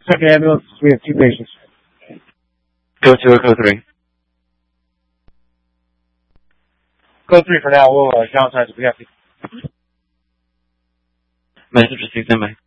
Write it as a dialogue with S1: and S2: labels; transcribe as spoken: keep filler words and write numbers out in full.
S1: Second ambulance, we have two patients.
S2: Code two or code three?
S1: Code three for now. We'll uh, count times if we have to.
S2: Message received, stand by.